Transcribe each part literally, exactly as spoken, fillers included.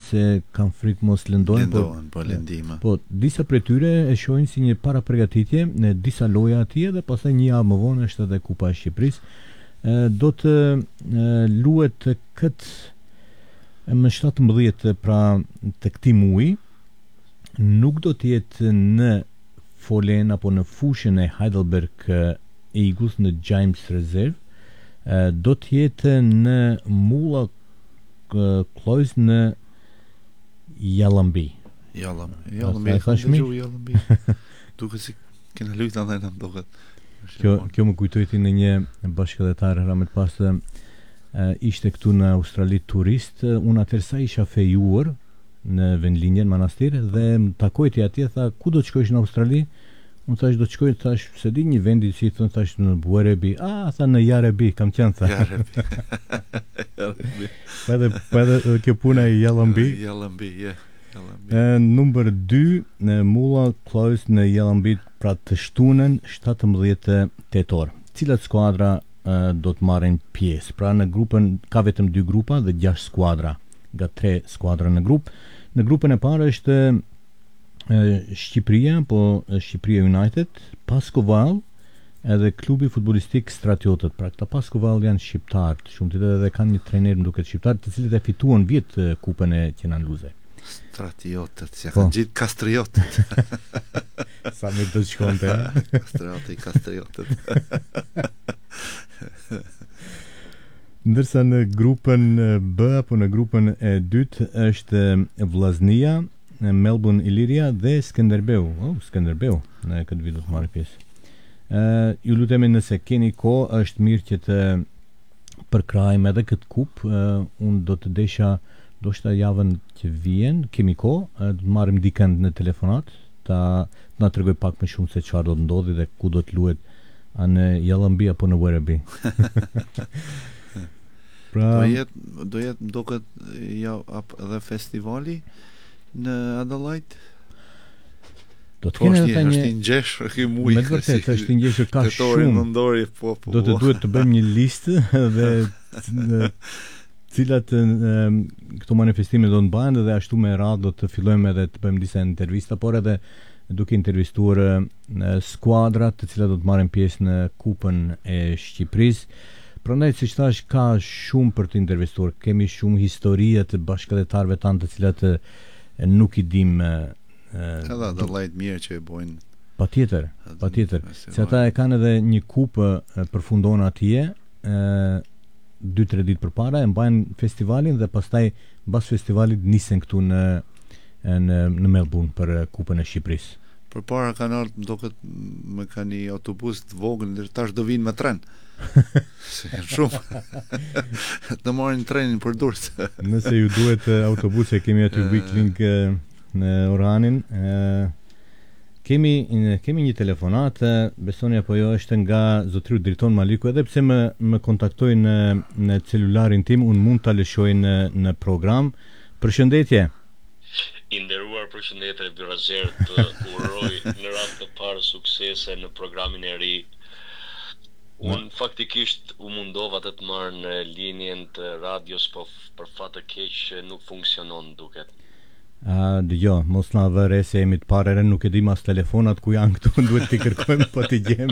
se kanë frikë mos lëndojnë, Lëndohen, po lëndime. Po, disa prej tyre e shohin si një para përgatitje në disa loja atje dhe pastaj një javë më vonë është edhe Kupa e Shqipërisë. E, do të e, luhet këtë më shtatëmbëdhjetë pra të këtij muaji, nuk do të jetë në Folen apo në fushën e Heidelberg Eagles në James Reserve, e, do të jetë në Mulla Klois në Jallambi. Jallam, Jallambi. e thashmi? Jallambi. Duke si kena lujtë në dhe në duket. Kjo, kjo më kujtojti në një bashkëdhetar ramet pas e, ishte këtu në Australi turist, unë atërsa isha fejuar në vendlinjen manastir dhe më takojti atje, tha ku do të shkojsh në Australi? Unë thash do të shkoj, thash se di një vendi si thon, thash në Buerebi. Ah, tha në Jarebi, kam qenë tha. Jarebi. Jarebi. Pa edhe pa edhe kjo puna e Jallambi. Jallambi, yeah. Jallambi. E, numër dy në Mulla Klois në Jallambi, pra të shtunën shtatëmbëdhjetë tetor. Cilat skuadra e, do të marrin pjesë? Pra në grupën ka vetëm dy grupa dhe gjashtë skuadra, nga tre skuadra në grup. Në grupën e parë është Shqipëria, po Shqipëria United, Paskoval edhe klubi futbolistik Stratiotët. Pra këta Paskoval janë shqiptarë, shumë të dhe kanë një trajner më duket shqiptar, të cilët e fituan vjetë kupën e Kenan Luze. Stratiotët, si kanë gjithë Kastriotët. Sa me të shkonte. Kastriotët i Kastriotët. Ndërsa në grupën B apo në grupën e dytë është Vllaznia, Melbourne Illyria dhe Skënderbeu. Oh, Skënderbeu në këtë vit do të marrë pjesë. Ë, uh, ju lutemi nëse keni kohë, është mirë që të përkrajmë edhe këtë kupë. Uh, unë do të desha do shta javën që vjen, kemi kohë, uh, do të marrim dikënd në telefonat, ta na tregoj pak më shumë se çfarë do të ndodhi dhe ku do të luhet, a në Jallambi apo në Werribee. Pra, do jetë do jetë më duket ja edhe festivali në Adelaide. Do të kene është një një ngjeshur ky muaj. Me vërtet është një ngjeshur ka shumë. Ndori, po, po, do të po. duhet të bëjmë një listë dhe në cilat e, këto manifestime do të bëhen dhe ashtu me radhë do të fillojmë edhe të bëjmë disa intervista, por edhe duke intervistuar e, skuadrat të cilat do të marrin pjesë në Kupën e Shqipërisë. Prandaj, siç thash, ka shumë për të intervistuar. Kemi shumë historia të bashkëdhetarëve tanë të cilat e, nuk i dim edhe Adelaide mirë që e bojnë. Patjetër, patjetër. Se ata e kanë edhe një kupë përfundon atje, dy tre ditë përpara e mbajnë festivalin dhe pastaj mbas festivalit nisen këtu në në në Melbourne për Kupën e Shqipërisë. Përpara kanë ardhur, duket me kanë një autobus të vogël, dhe tash do vinë me tren. Se janë shumë. Të marrin trenin për Durrës. Nëse ju duhet autobuse, kemi aty Weeklink në Oranin. Kemi kemi një telefonat, besoni apo jo, është nga zotëri Driton Maliku, edhe pse më më kontaktoi në në celularin tim, unë mund ta lëshoj në në program. Përshëndetje. I nderuar, përshëndetje Virazer, të uroj në rast të parë suksese në programin e ri. Unë faktikisht u mundova të të marrë në linjen të radios, po për fat të keq nuk funksionon duket. A, dëgjo, mos na vëre se jemi të parë, nuk e dim as telefonat ku janë këtu, duhet t'i kërkojmë po t'i gjem.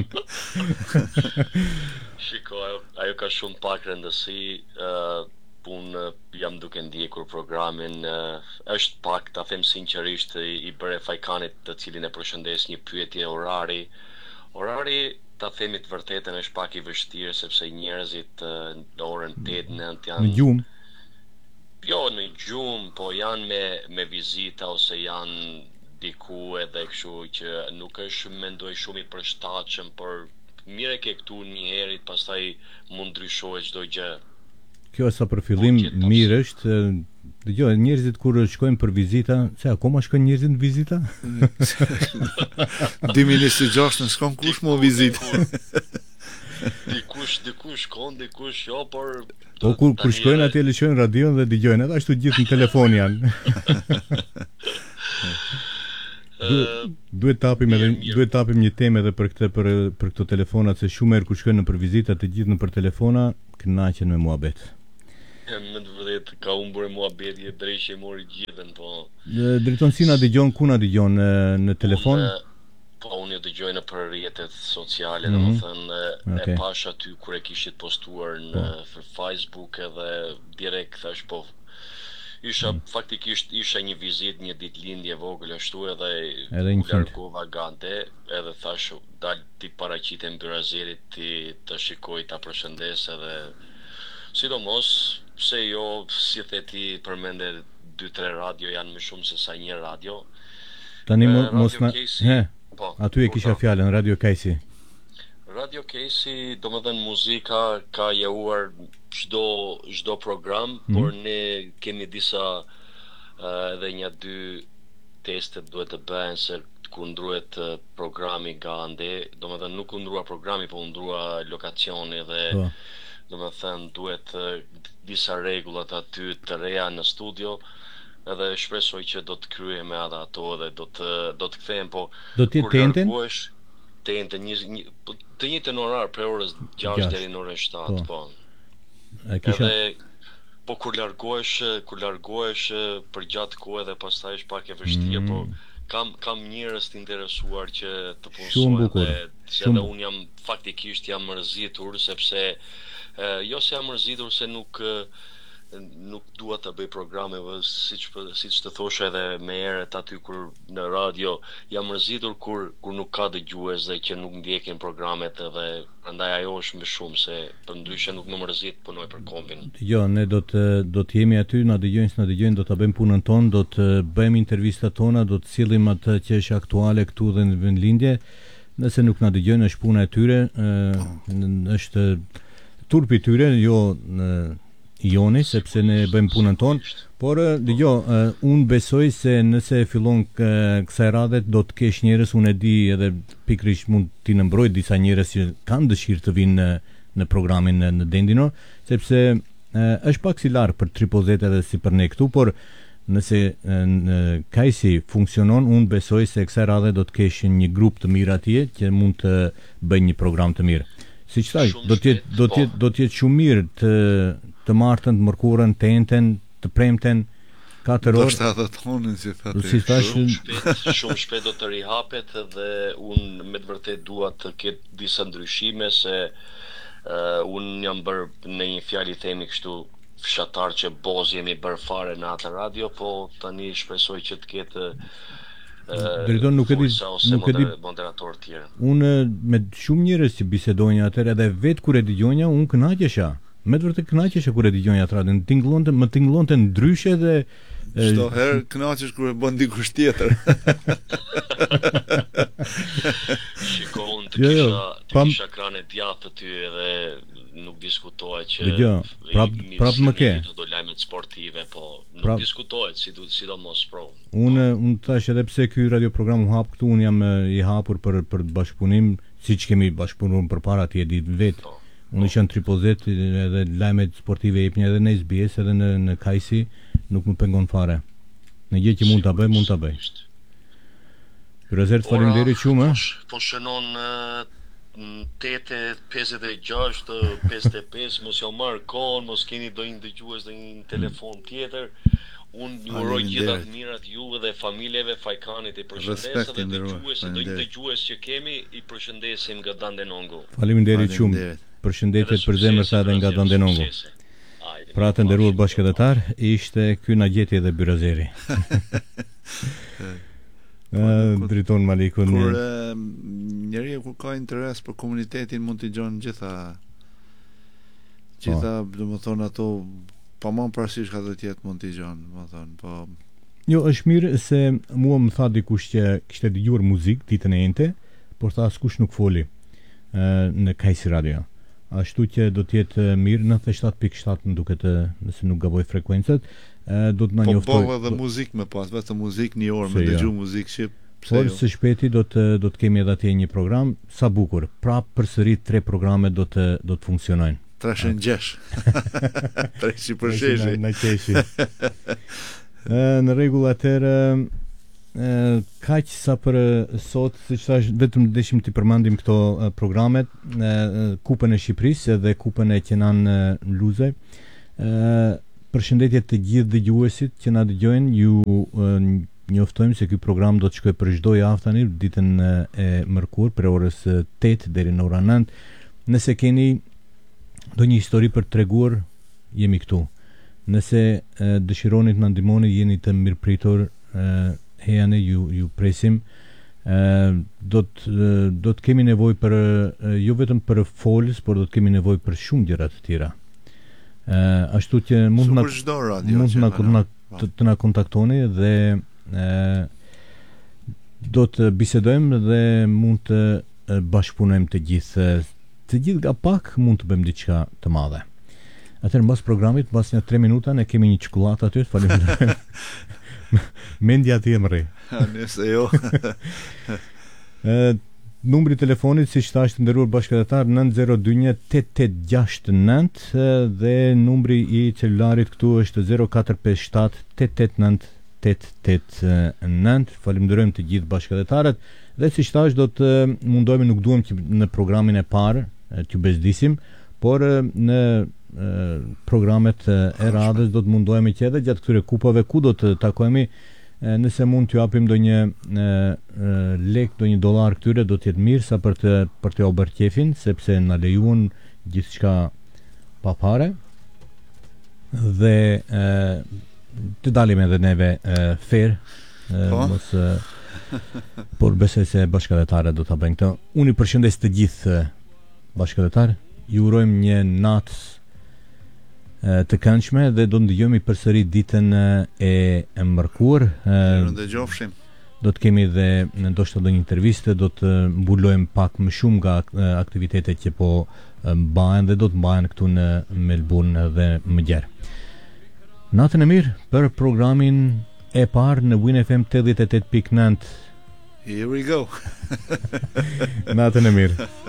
Shiko, ajo, ajo ka shumë pak rëndësi, uh, unë jam duke ndjekur programin, uh, është pak, ta them sinqerisht, i, i bëre Fajkanit, të cilin e përshëndes, një pyetje orari. Orari, ta themi të vërtetën, është pak i vështirë sepse njerëzit uh, në orën tetë nëntë janë në gjumë. Jo në gjumë, po janë me me vizita ose janë diku edhe kështu që nuk është mendoj shumë i përshtatshëm, por mire ke këtu një herit, pastaj mund ndryshohet çdo gjë. Kjo sa për fillim mirë është, dëgjoj, njerëzit kur shkojnë për vizita, se akoma shkojnë njerëzit në vizita? dy mijë e njëzet e gjashtë në shkon kush më vizitë. Dikush, dikush shkon, dikush jo, por po kur, kur shkojnë atje lëshojnë radion dhe dëgjojnë, edhe ashtu gjithë në telefon janë. Du, duhet tapim edhe duhet tapim një temë edhe për këtë për për këto telefonat, se shumë herë kur shkojnë në për vizita të gjithë në për telefona, kënaqen me muhabet. Me të vërtet ka humbur muhabeti drejt e mori gjithën, po. Drejton si na dëgjon, ku na dëgjon në telefon? Unë, po unë ju dëgjoj në për rrjetet sociale, Mhm. domethënë Okej. e pash aty kur e kishit postuar në Facebook edhe direkt thash po. Isha faktikisht isha një vizitë, një ditëlindje e vogël ashtu edhe Edhe një u qint. largova gante edhe thash dal ti paraqitem Byrazerit ti të shikoj ta përshëndes edhe sidomos pse jo si the ti përmende dy tre radio janë më shumë se sa një radio. Tani E, mo- Radio mos na Kesi, he, po. aty e kisha kupton. fjalën Radio Kajsi. Radio Kesi, do më dhenë muzika ka jehuar çdo çdo program, Mhm. por ne kemi disa uh, edhe një dy testet duhet të bëhen se ku ndruhet uh, programi nga ande, do më dhenë nuk u ndrua programi, po u ndrua lokacioni dhe Po. do më thënë duhet uh, disa rregullat aty të reja në studio edhe shpresoj që do të kryejmë edhe ato dhe do të do të kthehem, po Do të jetë kur tenten? largohesh tenten një, një po, të njëjtën orar për orës gjashtë Gjashtë. deri në orën shtatë, Po. po. E kisha Edhe po kur largohesh, kur largohesh për gjatë kohë dhe pastaj është pak e vështirë, Mm. po kam kam njerëz të interesuar që të Shumë punsojnë bukur, dhe se shumë edhe un jam faktikisht jam mërzitur sepse e, jo se jam mërzitur se nuk e, nuk dua të bëj programe vë, siç po- siç të thosha edhe më herët aty kur në radio jam mërzitur kur kur nuk ka dëgjues dhe që nuk ndjekin programet edhe prandaj ajo është më shumë se përndryshe nuk më mërzit punoj për kombin. Jo, ne do të do të jemi aty, na dëgjojnë, s'na dëgjojnë, do ta bëjmë punën tonë, do të bëjmë intervistat tona, do të sillim atë që është aktuale këtu dhe në vendlindje. Nëse nuk na dëgjojnë, është puna e tyre, ë n- është turpi i tyre, jo në joni, sepse ne bëjmë punën tonë. Por ë, dëgjo, ë, unë besoj se nëse e fillon k- kësaj radhe do të kesh njerëz, unë e di edhe pikërisht mund t'i nëmbroj disa njerëz që kanë dëshirë të vinë në në programin në, në Dendino, sepse e, është pak si larg për Tripozet edhe si për ne këtu, por nëse e, në Kajsi funksionon, unë besoj se kësaj radhe do të kesh një grup të mirë atje që mund të bëjnë një program të mirë. Siç thash, Shumë do të jetë shpejt, do të jetë do të jetë shumë mirë të të martën, të mërkurën, të enten, të premten, katër Do orë. shta dhe tonën si thati. Si thash, Shumë shpejt, shumë shpejt do të rihapet dhe unë me të vërtet dua të ketë disa ndryshime se uh, unë jam bërë në një fjalë i themi kështu fshatar që boz jemi bërë fare në atë radio, po tani shpresoj që të ketë uh, Drejton, nuk e di- forca ose nuk e di- moder- moderator të tjerë. Unë me shumë njerëz që bisedojnë atëherë edhe vetë kur e dëgjonja, unë kënaqesha. Me të vërtet kënaqesha kur e dëgjonja atë radio, tingëllonte, më tingëllonte ndryshe dhe e, Çdo herë kënaqesh kur e bën dikush tjetër. Shiko, unë të Jo, jo, kisha, të pam- kisha krane djathtë aty edhe nuk diskutohet që Dëgjo, prap- i- prap më ke. i- do lajmet sportive, po nuk Prap- diskutohet si sidomos pro. unë unë thash edhe pse ky radio program u hap këtu, unë jam e, i hapur për për bashkëpunim, siç kemi bashkëpunuar përpara ti e di vetë. Po. Unë isha në Tripozet edhe lajmet sportive jepni edhe në S B S edhe në në Kajsi, nuk më pengon fare. Në gjë që mund ta bëj, mund ta bëj. Pyrazert, faleminderit shumë, ë. Po, sh- po shënon uh, tete pesëdhjetë e gjashtë, pesëdhjetë e pesë, mos ja marr kohën, mos keni ndonjë dëgjues në një telefon tjetër. Unë ju uroj Faleminderit. gjitha të mirat juve dhe familjeve Fajkanit, i përshëndes Respekt, edhe nderuar, dëgjues, do një faleminderit. dëgjues që kemi, i përshëndesim nga Dandenongo. Faleminderit shumë. Faleminderit. Përshëndetjet për zemër sa edhe nga Dandenongo. Pra të nderuar bashkëdhetar, ishte ky na gjeti edhe Byrazeri. Ë, Driton Malikun. Kur e, njeriu kur ka interes për komunitetin mund t'i gjon gjitha gjitha, domethënë ato pamon parasysh ka do të jetë mund t'i gjon, domethënë, po Jo, është mirë se mua më tha dikush që kishte dëgjuar muzikë ditën e ente, por tha askush nuk foli ë në Kajsi Radio. Ashtu që do të jetë mirë nëntëdhjetë e shtatë pikë shtatë më duket, ë, nëse nuk gaboj frekuencat, ë, do të na po njoftoj. boll edhe muzikë me pas, vetëm muzikë një orë Se me jo. dëgju muzikë shqip. Pse Por jo? së shpejti do të do të kemi edhe atje një program sa bukur. Pra përsëri tre programe do të do të funksionojnë. Trashën gjesh. Treshi për sheshi. Na qeshi. Ë, në rregull, atëherë ë kaq sa për ë, sot, siç thash, vetëm dëshim të përmendim këto ë, programet, ë, Kupën e Shqipërisë dhe Kupën e Kenan ë, Luze. Uh, Përshëndetje të gjithë dëgjuesit që na dëgjojnë, ju uh, njoftojmë se ky program do të shkojë për çdo javë tani ditën uh, e mërkurë për orës uh, tetë deri në orën nëntë. Nëse keni ndonjë histori për treguar, jemi këtu. Nëse uh, dëshironi të na ndihmoni, jeni të mirëpritur, uh, hejani, ju ju presim. Uh, do të uh, do të kemi nevojë për uh, jo vetëm për folës, por do të kemi nevojë për shumë gjëra të tjera. Uh, ashtu që mund na mund na na të, të na kontaktoni dhe uh, do të bisedojmë dhe mund të uh, bashkëpunojmë të gjithë të gjithë nga pak mund të bëjmë diçka të madhe. Atëherë mbas programit, mbas një tre minuta ne kemi një çokoladë aty, faleminderit. Mendja ti emri. Nëse jo. uh, Numri i telefonit, siç thash të nderuar bashkëdhetar, nëntë zero dy një tetë tetë gjashtë nëntë dhe numri i celularit këtu është zero katër pesë shtat tetë tetë nëntë tetë tetë nëntë. Falenderojmë të gjithë bashkëdhetarët dhe siç thash do të mundohemi, nuk duam që në programin e parë të bezdisim, por në programet e radhës do të mundohemi që edhe gjatë këtyre kupave ku do të takohemi, nëse mund t'ju japim ndonjë lek, ndonjë dollar këtyre, do të jetë mirë sa për të për të ober qefin, sepse na lejuan gjithçka pa fare dhe e, të dalim edhe neve e, fair, e, po? mos e, por besoj se bashkëdhetarët do ta bëjnë këtë. Unë i përshëndes të gjithë bashkëdhetarë, ju urojmë një natë të këndshme dhe do ndëgjojmë përsëri ditën e, e mërkurë. Ndëgjofshim. Do të kemi dhe ndoshta ndonjë intervistë, do të mbulojmë pak më shumë nga aktivitetet që po mbahen dhe do të mbahen këtu në Melbourne dhe më gjerë. Natën e mirë për programin e parë në Win F M tetëdhjetë e tetë pikë nëntë. Here we go. Natën e mirë.